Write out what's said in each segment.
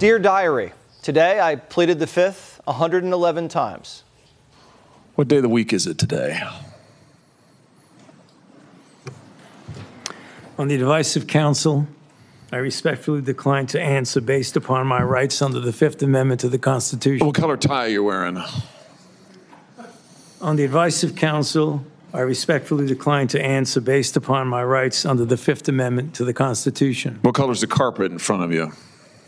Dear Diary, today I pleaded the fifth 111 times. What day of the week is it today? On the advice of counsel, I respectfully decline to answer based upon my rights under the Fifth Amendment to the Constitution. What color tie are you wearing? On the advice of counsel, I respectfully decline to answer based upon my rights under the Fifth Amendment to the Constitution. What color is the carpet in front of you?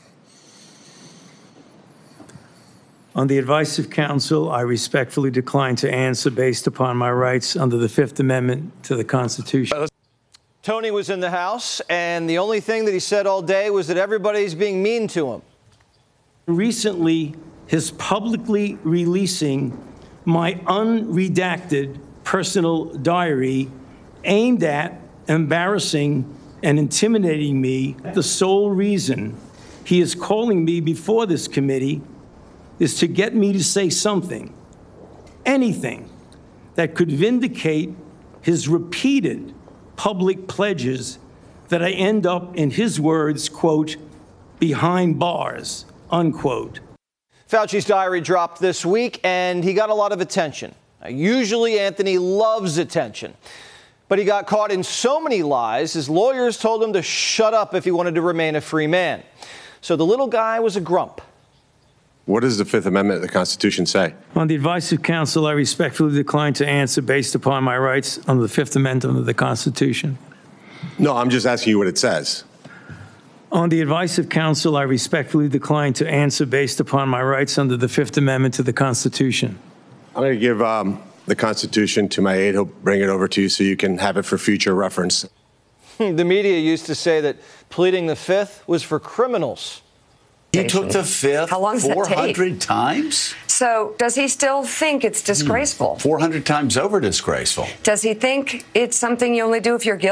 On the advice of counsel, I respectfully decline to answer based upon my rights under the Fifth Amendment to the Constitution. Tony was in the house, and the only thing that he said all day was that everybody's being mean to him. Recently, his publicly releasing my unredacted personal diary aimed at embarrassing and intimidating me. The sole reason he is calling me before this committee is to get me to say something, anything, that could vindicate his repeated public pledges that I end up, in his words, quote, behind bars, unquote. Fauci's diary dropped this week, and he got a lot of attention. Usually, Anthony loves attention. But he got caught in so many lies, his lawyers told him to shut up if he wanted to remain a free man. So the little guy was a grump. What does the Fifth Amendment of the Constitution say? On the advice of counsel, I respectfully decline to answer based upon my rights under the Fifth Amendment of the Constitution. No, I'm just asking you what it says. On the advice of counsel, I respectfully decline to answer based upon my rights under the Fifth Amendment to the Constitution. I'm going to give the Constitution to my aide. He'll bring it over to you so you can have it for future reference. The media used to say that pleading the fifth was for criminals. He took the fifth 400 times? So does he still think it's disgraceful? 400 times over disgraceful. Does he think it's something you only do if you're guilty?